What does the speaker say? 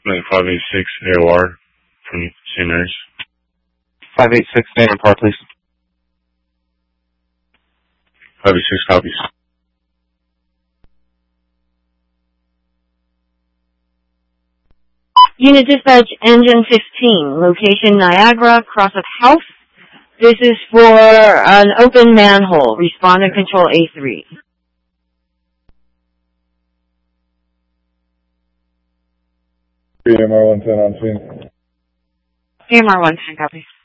like 586 AOR from St. Mary's. 586 name and part, please. 586 copies. Unit Dispatch Engine 15, location Niagara, Cross of House. This is for an open manhole. Respond to Control A3. AMR 110 on scene. AMR 110, copy.